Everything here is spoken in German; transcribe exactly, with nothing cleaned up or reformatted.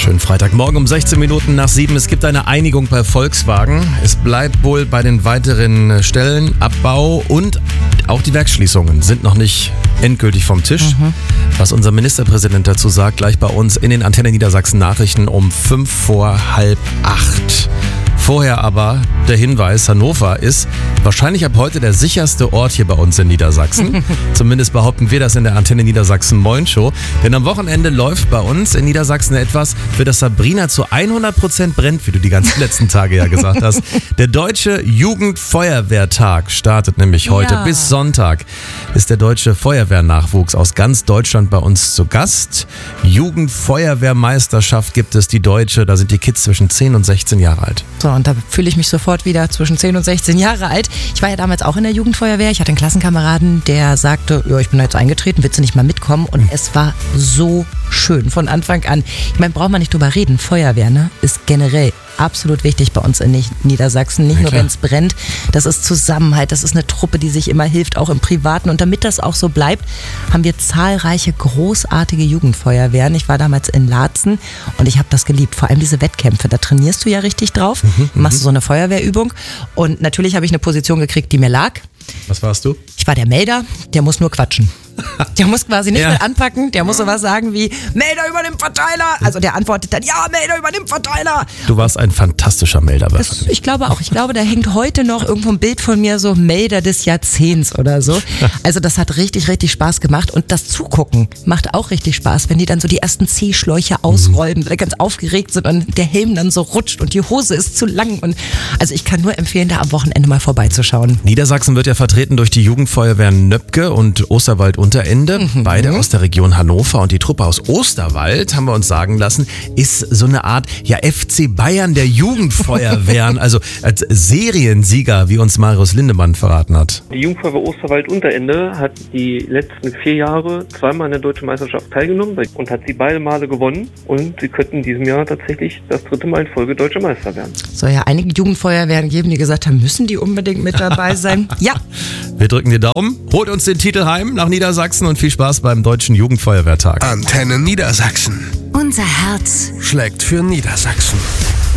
Schönen Freitagmorgen um sechzehn Minuten nach sieben. Es gibt eine Einigung bei Volkswagen. Es bleibt wohl bei den weiteren Stellen. Abbau und auch die Werksschließungen sind noch nicht endgültig vom Tisch. Mhm. Was unser Ministerpräsident dazu sagt, gleich bei uns in den Antenne Niedersachsen Nachrichten um fünf vor halb acht. Vorher aber der Hinweis, Hannover ist wahrscheinlich ab heute der sicherste Ort hier bei uns in Niedersachsen. Zumindest behaupten wir das in der Antenne Niedersachsen Moin Show. Denn am Wochenende läuft bei uns in Niedersachsen etwas, für das Sabrina zu hundert Prozent brennt, wie du die ganzen letzten Tage ja gesagt hast. Der Deutsche Jugendfeuerwehrtag startet nämlich heute. Ja. Bis Sonntag ist der deutsche Feuerwehrnachwuchs aus ganz Deutschland bei uns zu Gast. Jugendfeuerwehrmeisterschaft gibt es, die deutsche. Da sind die Kids zwischen zehn und sechzehn Jahre alt. So, und da fühle ich mich sofort wieder zwischen zehn und sechzehn Jahre alt. Ich war ja damals auch in der Jugendfeuerwehr. Ich hatte einen Klassenkameraden, der sagte, ja, ich bin da jetzt eingetreten, willst du nicht mal mitkommen? Und es war so schön von Anfang an. Ich meine, braucht man nicht drüber reden. Feuerwehr, ne, ist generell absolut wichtig bei uns in Niedersachsen. Nicht ja, nur, wenn es brennt. Das ist Zusammenhalt. Das ist eine Truppe, die sich immer hilft, auch im Privaten. Und damit das auch so bleibt, haben wir zahlreiche großartige Jugendfeuerwehren. Ich war damals in Laatzen und ich habe das geliebt. Vor allem diese Wettkämpfe. Da trainierst du ja richtig drauf. Mhm, machst du so eine Feuerwehrübung. Und natürlich habe ich eine Position gekriegt, die mir lag. Was warst du? Ich war der Melder, der muss nur quatschen. Der muss quasi nicht ja. mehr anpacken, der muss sowas sagen wie, Melder übernimmt Verteiler. Also der antwortet dann, ja, Melder übernimmt Verteiler. Du warst ein fantastischer Melder. Das, ich glaube auch, ich glaube, da hängt heute noch irgendwo ein Bild von mir, so Melder des Jahrzehnts oder so. Also das hat richtig, richtig Spaß gemacht und das Zugucken macht auch richtig Spaß, wenn die dann so die ersten C-Schläuche ausrollen, mhm. ganz aufgeregt sind und der Helm dann so rutscht und die Hose ist zu lang. Und also ich kann nur empfehlen, da am Wochenende mal vorbeizuschauen. Niedersachsen wird ja vertreten durch die Jugendfeuerwehren Nöpke und Osterwald Unterende, mhm. beide aus der Region Hannover, und die Truppe aus Osterwald, haben wir uns sagen lassen, ist so eine Art ja F C Bayern der Jugendfeuerwehren, also als Seriensieger, wie uns Marius Lindemann verraten hat. Die Jugendfeuerwehr Osterwald Unterende hat die letzten vier Jahre zweimal an der Deutschen Meisterschaft teilgenommen und hat sie beide Male gewonnen, und sie könnten in diesem Jahr tatsächlich das dritte Mal in Folge Deutsche Meister werden. Soll ja einige Jugendfeuerwehren geben, die gesagt haben, müssen die unbedingt mit dabei sein? Ja. Wir drücken die Daumen, holt uns den Titel heim nach Niedersachsen und viel Spaß beim Deutschen Jugendfeuerwehrtag. Antenne Niedersachsen. Unser Herz schlägt für Niedersachsen.